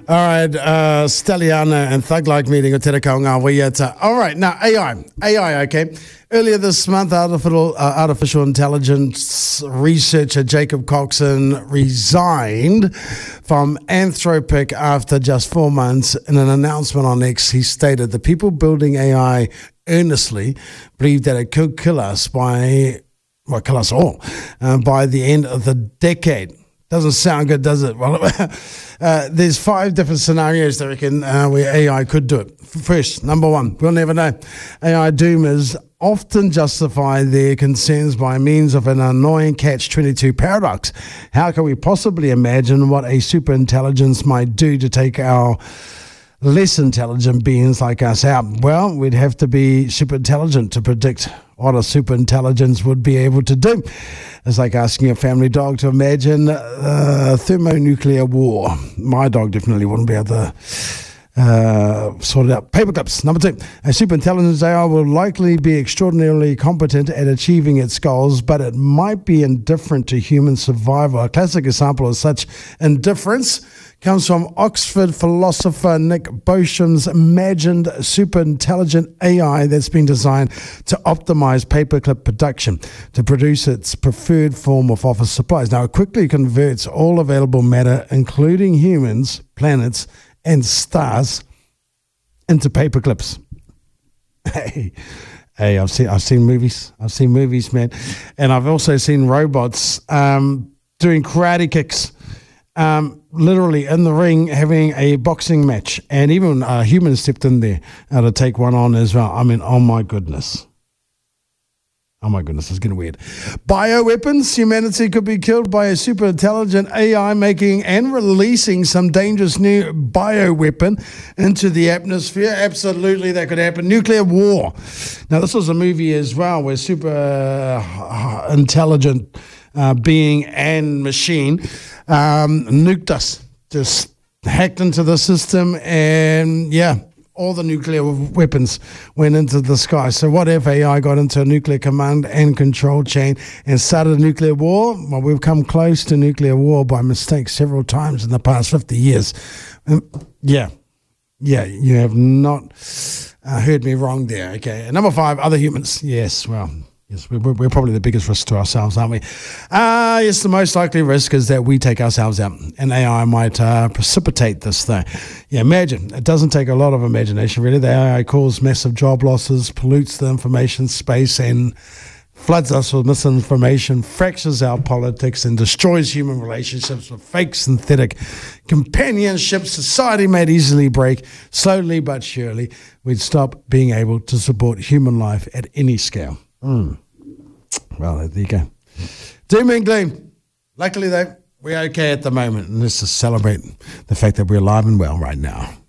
All right, Stelliana and Thug Like meeting o Te Kaunga Waiata. All right, now AI, okay. Earlier this month, artificial intelligence researcher Jacob Coxon resigned from Anthropic after just 4 months. In an announcement on X, he stated the people building AI earnestly believe that it could kill us kill us all by the end of the decade. Doesn't sound good, does it? Well, there's 5 different scenarios that reckon where AI could do it. First, number 1, we'll never know. AI doomers often justify their concerns by means of an annoying catch-22 paradox. How can we possibly imagine what a superintelligence might do to take our less intelligent beings like us out? Well, we'd have to be super intelligent to predict what a super intelligence would be able to do. It's like asking a family dog to imagine thermonuclear war. My dog definitely wouldn't be able to sort it out. Paperclips. Number 2, a superintelligence AI will likely be extraordinarily competent at achieving its goals, but it might be indifferent to human survival. A classic example of such indifference comes from Oxford philosopher Nick Bosham's imagined superintelligent AI that's been designed to optimize paperclip production to produce its preferred form of office supplies. Now, it quickly converts all available matter, including humans, planets, and stars, into paperclips. Hey, I've seen movies. I've seen movies, man, and I've also seen robots doing karate kicks. Literally in the ring having a boxing match, and even humans stepped in there to take one on as well. I mean, oh my goodness, it's getting weird. Bioweapons. Humanity could be killed by a super intelligent AI making and releasing some dangerous new bioweapon into the atmosphere. Absolutely, that could happen. Nuclear war. Now, this was a movie as well where super intelligent being and machine nuked us, just hacked into the system, and all the nuclear weapons went into the sky. So what if AI got into a nuclear command and control chain and started a nuclear war? Well, we've come close to nuclear war by mistake several times in the past 50 years. You have not heard me wrong there. Okay, and number 5, other humans. Yes, we're probably the biggest risk to ourselves, aren't we? Yes, the most likely risk is that we take ourselves out, and AI might precipitate this thing. Yeah, imagine. It doesn't take a lot of imagination, really. The AI causes massive job losses, pollutes the information space, and floods us with misinformation, fractures our politics, and destroys human relationships with fake synthetic companionship. Society might easily break. Slowly but surely, we'd stop being able to support human life at any scale. Well, there you go. Doom and gloom. Luckily, though, we're okay at the moment, and let's just celebrate the fact that we're alive and well right now.